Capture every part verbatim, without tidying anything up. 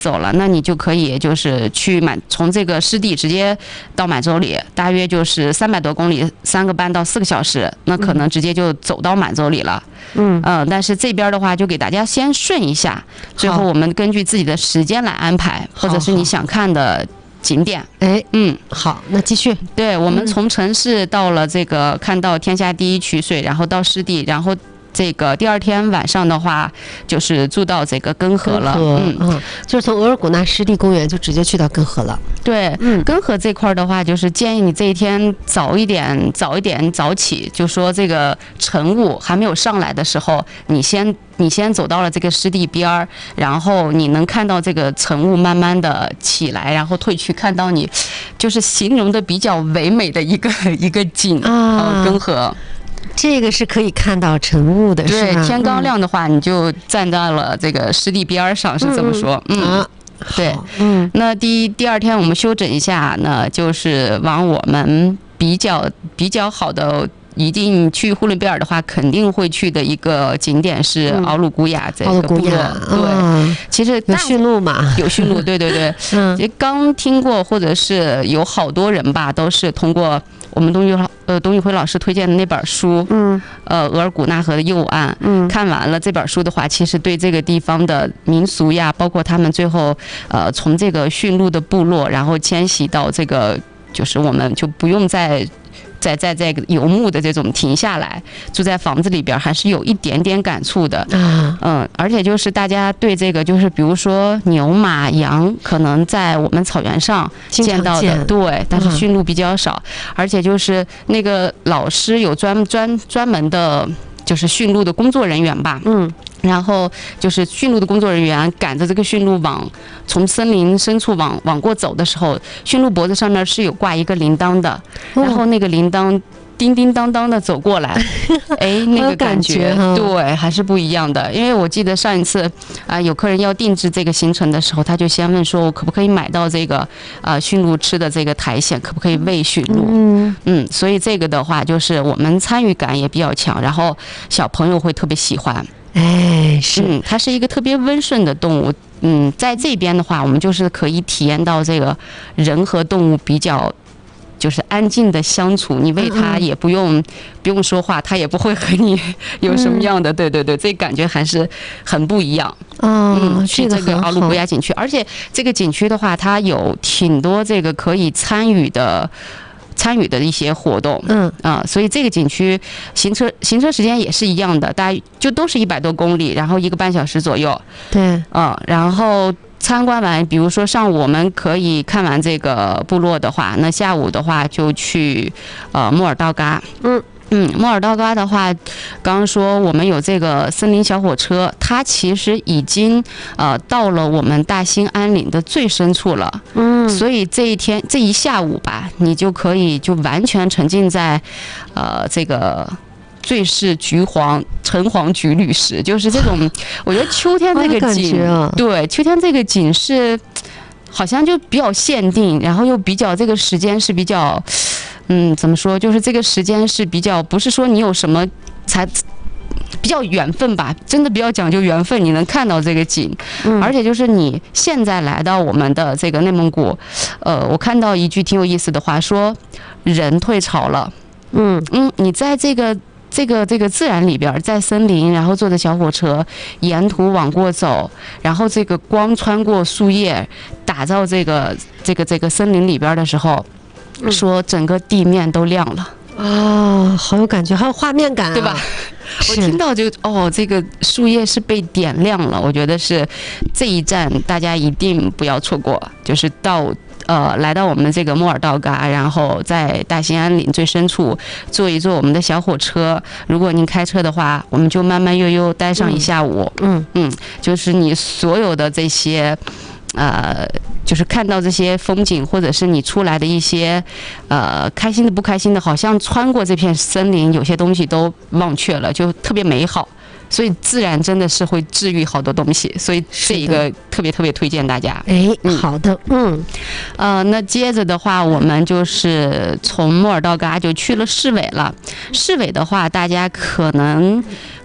走了，那你就可以就是去满从这个湿地直接到满洲里，大约就是三百多公里，三个半到四个小时，那可能直接就走到满洲里了。嗯嗯、呃，但是这边的话就给大家先顺一下，最后我们根据自己的时间来安排，或者是你想看的景点。 哎， 嗯， 好，那继续。 对，我们从城市到了这个、嗯、看到天下第一曲水，然后到湿地，然后。这个第二天晚上的话，就是住到这个根河了， 嗯嗯，就是从额尔古纳湿地公园就直接去到根河了。 对，嗯，根河这块的话，就是建议你这一天早一点、早一点早起，就说这个晨雾还没有上来的时候，你先你先走到了这个湿地边儿，然后你能看到这个晨雾慢慢的起来，然后退去，看到你就是形容的比较唯美的一个一个景啊、呃，根河。 这个是可以看到晨雾的， 对， 是吧？ 天刚亮的话，嗯、你就站在了这个湿地边上，是这么说。嗯，嗯啊、对，嗯。那第一第二天我们休整一下呢，就是往我们比较比较好的。一定去呼伦贝尔的话，肯定会去的一个景点是奥鲁古雅这个部落。对， 嗯、 其实有驯鹿嘛， 有驯鹿，对对对。 嗯， 刚听过，或者是有好多人吧，都是通过我们董宇呃董宇辉老师推荐的那本书，嗯，呃，额尔古纳河的右岸，嗯，看完了这本书的话，其实对这个地方的民俗呀，包括他们最后呃从这个驯鹿的部落，然后迁徙到这个，就是我们就不用再。在在在游牧的这种停下来住在房子里边，还是有一点点感触的。嗯嗯，而且就是大家对这个，就是比如说牛马羊，可能在我们草原上见到的，对，但是驯鹿比较少。嗯、而且就是那个老师有专专专门的，就是驯鹿的工作人员吧。嗯。然后就是驯鹿的工作人员赶着这个驯鹿往从森林深处往往过走的时候，驯鹿脖子上面是有挂一个铃铛的，然后那个铃铛叮叮当当的走过来，哎，那个感觉，对，还是不一样的。因为我记得上一次啊、呃，有客人要定制这个行程的时候，他就先问说，我可不可以买到这个啊、呃、驯鹿吃的这个苔藓，可不可以喂驯鹿？嗯嗯，所以这个的话，就是我们参与感也比较强，然后小朋友会特别喜欢。 哎，是、 嗯，它是一个特别温顺的动物。嗯，在这边的话，我们就是可以体验到这个人和动物比较就是安静的相处，你喂它也不用、嗯、不用说话，它也不会和你有什么样的、嗯、对对对，这感觉还是很不一样。 哦、嗯， 去这个奥鲁古雅景区，而且这个景区的话，它有挺多这个可以参与的。参与的一些活动，嗯啊、呃，所以这个景区行车行车时间也是一样的，大概就都是一百多公里，然后一个半小时左右。 对， 嗯、呃，然后参观完，比如说上午我们可以看完这个部落的话，那下午的话就去呃莫尔道嘎，嗯。嗯，莫尔道嘎的话，刚刚说我们有这个森林小火车，它其实已经呃到了我们大兴安岭的最深处了。嗯，所以这一天这一下午吧，你就可以就完全沉浸在呃这个最是橘黄橙黄橘绿时，就是这种。我觉得秋天这个景， 啊、 对，秋天这个景是好像就比较限定，然后又比较这个时间是比较。嗯，怎么说？就是这个时间是比较，不是说你有什么才比较缘分吧，真的比较讲究缘分，你能看到这个景。嗯，而且就是你现在来到我们的这个内蒙古，呃，我看到一句挺有意思的话，说人退潮了。嗯嗯，你在这个这个这个自然里边，在森林，然后坐着小火车，沿途往过走，然后这个光穿过树叶，打到这个这个这个森林里边的时候。说整个地面都亮了啊、哦，好有感觉，还有画面感、啊， 对吧？我听到就哦，这个树叶是被点亮了，我觉得是这一站大家一定不要错过，就是到呃来到我们这个莫尔道嘎，然后在大兴安岭最深处坐一坐我们的小火车。如果您开车的话，我们就慢慢悠悠待上一下午。嗯嗯，就是你所有的这些。呃，就是看到这些风景，或者是你出来的一些，呃，开心的不开心的，好像穿过这片森林，有些东西都忘却了，就特别美好。所以自然真的是会治愈好多东西，所以这一个特别特别推荐大家。 哎，嗯、好的，嗯， 呃，那接着的话，我们就是从莫尔道嘎就去了市委了。市委的话，大家可能。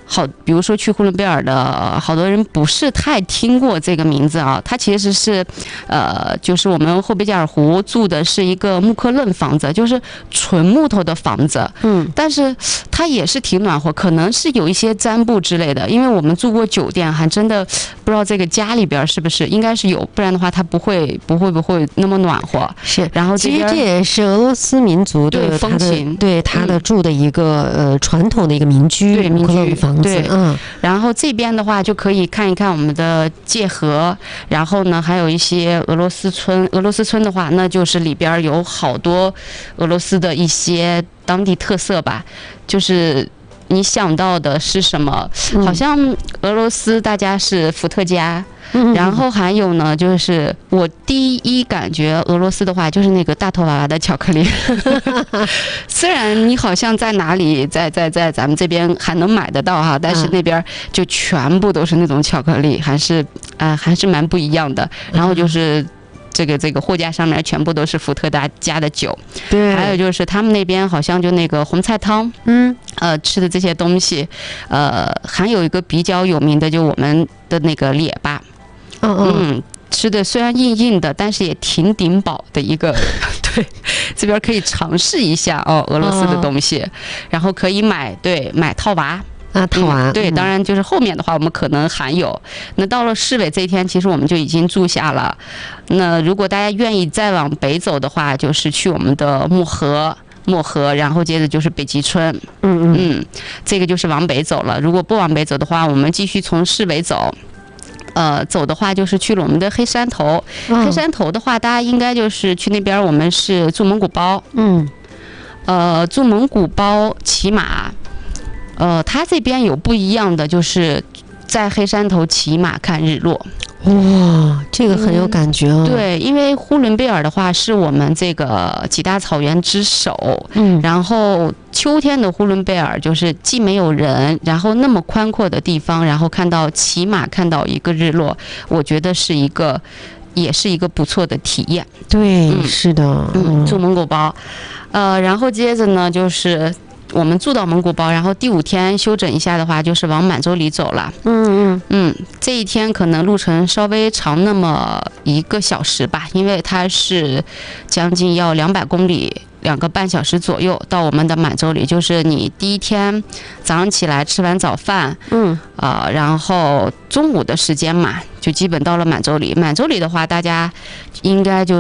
好，比如说去呼伦贝尔的好多人不是太听过这个名字啊，它其实是，呃，就是我们霍贝加尔湖住的是一个木克楞房子，就是纯木头的房子， 嗯， 但是它也是挺暖和，可能是有一些毡布之类的，因为我们住过酒店，还真的不知道这个家里边是不是，应该是有，不然的话它不会不会不会那么暖和。 是， 然后这其实这也是俄罗斯民族的对风情， 对他的住的一个、嗯、呃传统的一个民居， 对民居房子， 对， 嗯。 然后这边的话就可以看一看我们的界河，然后呢还有一些俄罗斯村。俄罗斯村的话，那就是里边有好多俄罗斯的一些当地特色吧，就是你想到的是什么？好像俄罗斯大家是伏特加。然后还有呢，就是我第一感觉俄罗斯的话，就是那个大头娃娃的巧克力。虽然你好像在哪里，在在在咱们这边还能买得到哈，但是那边就全部都是那种巧克力，还是啊、呃、还是蛮不一样的。然后就是这个这个货架上面全部都是伏特加的酒， 对， 还有就是他们那边好像就那个红菜汤， 嗯， 呃，吃的这些东西，呃，还有一个比较有名的，就我们的那个列巴。 嗯嗯，吃的虽然硬硬的，但是也挺顶饱的一个。对，这边可以尝试一下哦，俄罗斯的东西，哦、然后可以买对买套娃。 啊，套娃、 嗯、对，当然就是后面的话，我们可能还有。那到了市委这一天，其实我们就已经住下了。那如果大家愿意再往北走的话，就是去我们的漠河。漠河，然后接着就是北极村， 嗯嗯嗯，这个就是往北走了。如果不往北走的话，我们继续从市委走。呃，走的话就是去了我们的黑山头。 哦、 黑山头的话，大家应该就是去那边，我们是住蒙古包。 嗯， 呃，住蒙古包骑马，呃，它这边有不一样的，就是在黑山头骑马看日落。 哇，这个很有感觉哦。 嗯、对，因为呼伦贝尔的话是我们这个几大草原之首， 嗯， 然后秋天的呼伦贝尔就是既没有人，然后那么宽阔的地方，然后看到骑马看到一个日落，我觉得是一个，也是一个不错的体验。 对，嗯、是的， 嗯，住蒙古包，呃，然后接着呢就是。我们住到蒙古包，然后第五天休整一下的话，就是往满洲里走了。 嗯嗯嗯，这一天可能路程稍微长那么一个小时吧，因为它是将近要两百公里，两个半小时左右到我们的满洲里。就是你第一天早上起来吃完早饭， 嗯啊、呃，然后中午的时间嘛，就基本到了满洲里。满洲里的话，大家应该就是。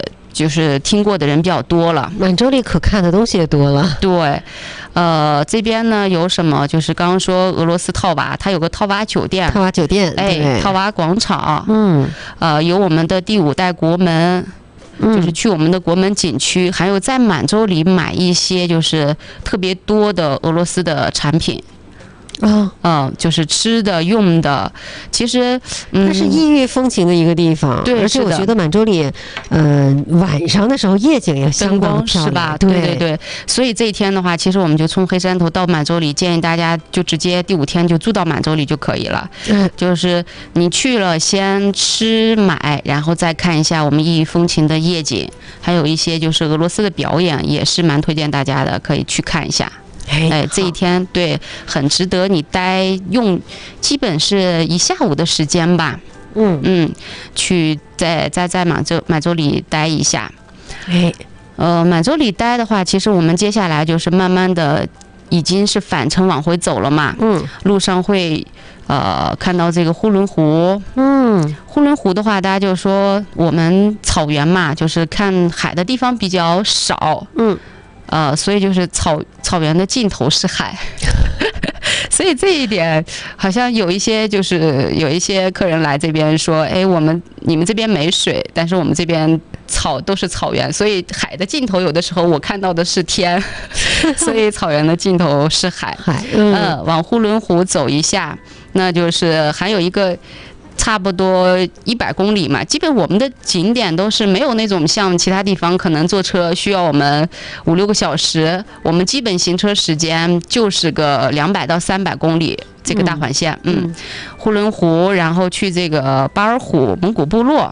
就是听过的人比较多了， 满洲里可看的东西也多了。 对，呃，这边呢有什么？就是刚刚说俄罗斯套娃，它有个套娃酒店， 套娃酒店， 哎，套娃广场， 嗯， 呃，有我们的第五代国门，就是去我们的国门景区，还有在满洲里买一些就是特别多的俄罗斯的产品。 啊、哦， 嗯、呃，就是吃的用的，其实，嗯， 它是异域风情的一个地方， 对， 而且我觉得满洲里，嗯、呃，晚上的时候夜景也相当漂亮， 是吧？ 对对对对，所以这一天的话，其实我们就从黑山头到满洲里，建议大家就直接第五天就住到满洲里就可以了。 嗯， 就是你去了先吃买，然后再看一下我们异域风情的夜景，还有一些就是俄罗斯的表演，也是蛮推荐大家的，可以去看一下。哎，这一天对很值得你待用，基本是一下午的时间吧。 嗯嗯，去在在在满洲满洲里待一下。 哎， 呃，满洲里待的话，其实我们接下来就是慢慢的已经是返程往回走了嘛。 嗯， 路上会呃看到这个呼伦湖。 嗯， 呼伦湖的话，大家就说我们草原嘛，就是看海的地方比较少。 嗯。 呃，所以就是草草原的尽头是海，所以这一点好像有一些就是有一些客人来这边说，哎，我们你们这边没水，但是我们这边草都是草原，所以海的尽头有的时候我看到的是天，所以草原的尽头是海。 海，嗯、 呃，往呼伦湖走一下，那就是还有一个。差不多一百公里嘛，基本我们的景点都是没有那种像其他地方可能坐车需要我们五六个小时，我们基本行车时间就是个两百到三百公里这个大环线。嗯，嗯呼伦湖，然后去这个巴尔虎蒙古部落，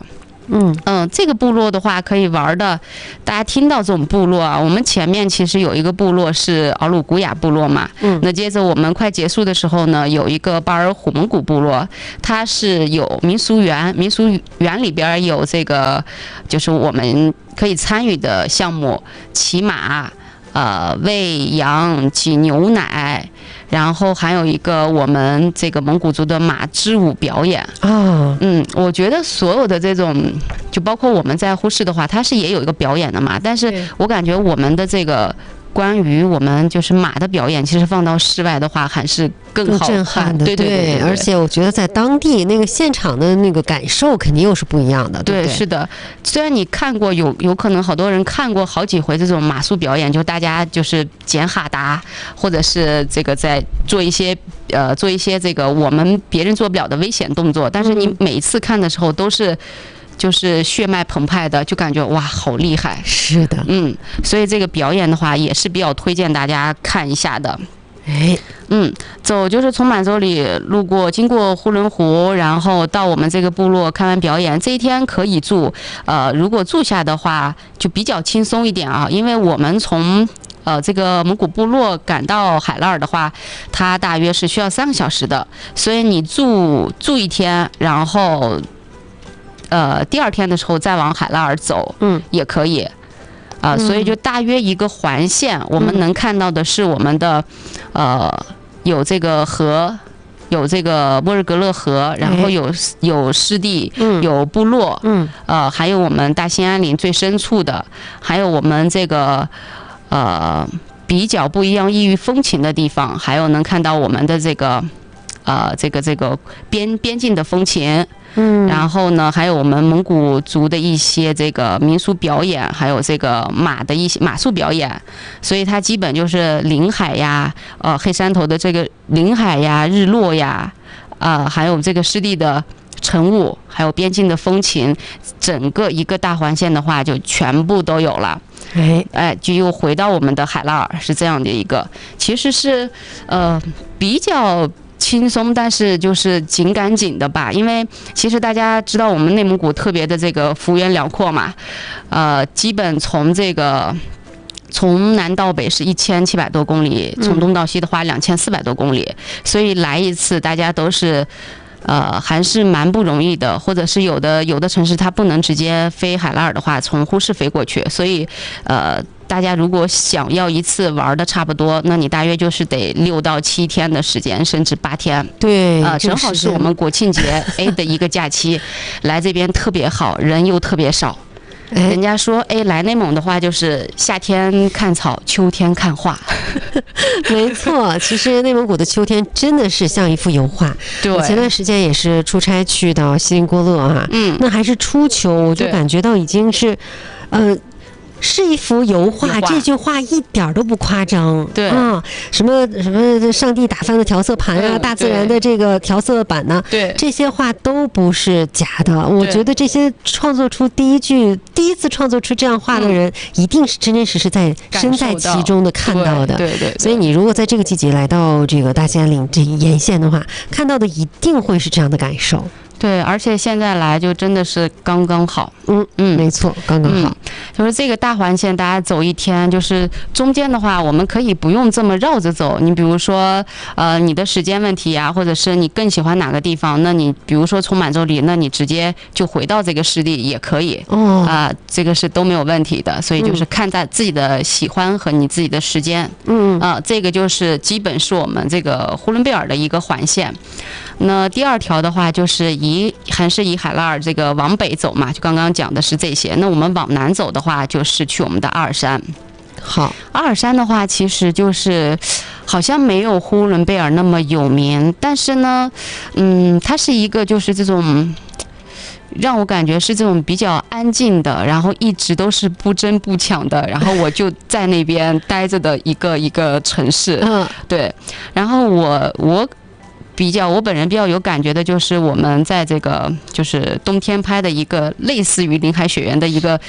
嗯嗯，这个部落的话可以玩的，大家听到这种部落啊，我们前面其实有一个部落是奥鲁古雅部落嘛， 嗯， 那接着我们快结束的时候呢，有一个巴尔虎蒙古部落，它是有民俗园，民俗园里边有这个就是我们可以参与的项目，骑马。呃，喂羊、挤牛奶，然后还有一个我们这个蒙古族的马之舞表演啊， 嗯，我觉得所有的这种，就包括我们在呼市的话，它是也有一个表演的嘛，但是我感觉我们的这个关于我们就是马的表演，其实放到室外的话还是更好震撼的， 对对 对, 对, 对, 对， 而且我觉得在当地那个现场的那个感受肯定又是不一样的，对不对？ 对，是的。虽然你看过有有可能好多人看过好几回这种马术表演，就大家就是捡哈达，或者是这个在做一些呃做一些这个我们别人做不了的危险动作，但是你每一次看的时候都是。就是血脉澎湃的，就感觉哇，好厉害！ 是的， 嗯，所以这个表演的话，也是比较推荐大家看一下的。 哎， 嗯，走就是从满洲里路过，经过呼伦湖，然后到我们这个部落看完表演。这一天可以住，呃，如果住下的话，就比较轻松一点啊，因为我们从呃这个蒙古部落赶到海拉尔的话，它大约是需要三个小时的，所以你住住一天，然后。呃，第二天的时候再往海拉尔走， 嗯， 也可以，啊、呃，所以就大约一个环线，我们能看到的是我们的，呃，有这个河，有这个莫日格勒河，然后有有湿地，有部落， 嗯， 呃，还有我们大兴安岭最深处的，还有我们这个，呃，比较不一样、异域风情的地方，还有能看到我们的这个，呃，这个这个边边境的风情。 嗯， 然后呢，还有我们蒙古族的一些这个民俗表演，还有这个马的一些马术表演，所以它基本就是临海呀，呃，黑山头的这个临海呀、日落呀，啊、呃，还有这个湿地的晨雾，还有边境的风情，整个一个大环线的话，就全部都有了。 哎哎，就又回到我们的海拉尔，是这样的一个，其实是呃比较。轻松，但是就是紧赶紧的吧，因为其实大家知道我们内蒙古特别的这个幅员辽阔嘛，呃，基本从这个从南到北是一千七百多公里，从东到西的话两千四百多公里，所以来一次大家都是。呃，还是蛮不容易的，或者是有的有的城市它不能直接飞海拉尔的话，从呼市飞过去，所以呃，大家如果想要一次玩的差不多，那你大约就是得六到七天的时间，甚至八天。 对， 呃，正好是我们国庆节 A 的一个假期，来这边特别好，人又特别少。人家说，哎，来内蒙的话就是夏天看草，秋天看画。 没错，其实内蒙古的秋天真的是像一幅油画。 对， 我前段时间也是出差去到锡林郭勒啊， 嗯， 那还是初秋，我就感觉到已经是，呃。是一幅油画，油画这句话一点都不夸张。 对啊，什么什么上帝打翻的调色盘啊，嗯、大自然的这个调色板呢、啊， 对， 这些话都不是假的。我觉得这些创作出第一句、第一次创作出这样话的人，嗯、一定是真真实实在身在其中的看到的。 对 对, 对, 对。 所以你如果在这个季节来到这个大兴安岭这沿线的话，看到的一定会是这样的感受。 对，而且现在来就真的是刚刚好， 嗯嗯，没错，刚刚好、嗯。 就是这个大环线，大家走一天，就是中间的话，我们可以不用这么绕着走。你比如说，呃，你的时间问题呀、啊，或者是你更喜欢哪个地方，那你比如说从满洲里，那你直接就回到这个湿地也可以， 哦啊、呃，这个是都没有问题的。所以就是看在自己的喜欢和你自己的时间， 嗯啊、呃，这个就是基本是我们这个呼伦贝尔的一个环线。那第二条的话，就是以还是以海拉尔这个往北走嘛，就刚刚讲的是这些。那我们往南走的话，就是去我们的阿尔山。 好， 阿尔山的话，其实就是好像没有呼伦贝尔那么有名，但是呢，嗯，它是一个就是这种。让我感觉是这种比较安静的，然后一直都是不争不抢的，然后我就在那边待着的一个一个城市。 嗯， 对。然后我我比较我本人比较有感觉的就是我们在这个就是冬天拍的一个类似于林海雪原的一个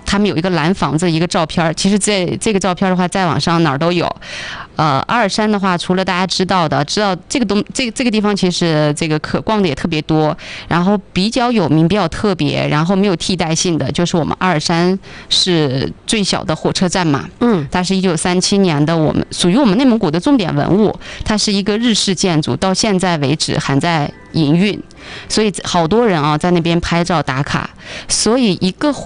他们有一个蓝房子一个照片，其实这这个照片的话，在网上哪儿都有。呃，阿尔山的话，除了大家知道的，知道这个东这个这个地方其实这个可逛的也特别多，然后比较有名、比较特别，然后没有替代性的，就是我们阿尔山是最小的火车站嘛， 嗯， 它是一九三七年的，我们属于我们内蒙古的重点文物，它是一个日式建筑，到现在为止还在营运，所以好多人啊在那边拍照打卡，所以一个火